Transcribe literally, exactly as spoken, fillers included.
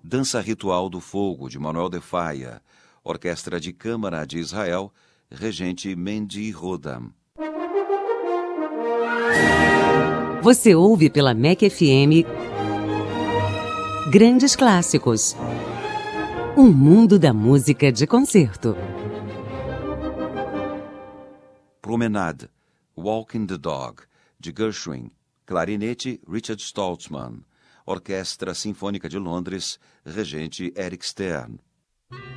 Dança Ritual do Fogo, de Manuel de Falla, Orquestra de Câmara de Israel, regente Mendy Rodam. Você ouve pela M E C F M Grandes Clássicos. Um mundo da música de concerto. Promenade, Walking the Dog, de Gershwin, clarinete Richard Stoltzman, Orquestra Sinfônica de Londres, regente Eric Stern.